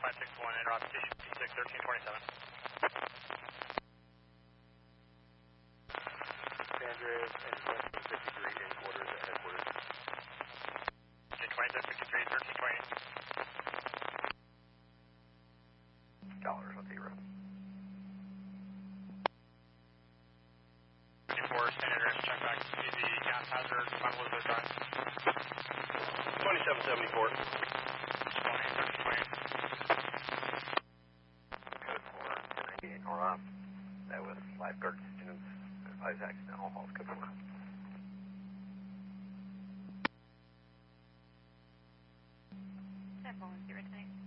561, interrupt station P6 1327. San Andreas, engine 53 in quarters at headquarters. Engine 2753, 1320. Dollars on 0. 24, San Andreas, check back to see the gas hazard, Mount Elizabeth Drive. 2774. 1320. Code 4, 98 north. That was lifeguard students. Advise accidental halls code 4. That 0 tonight.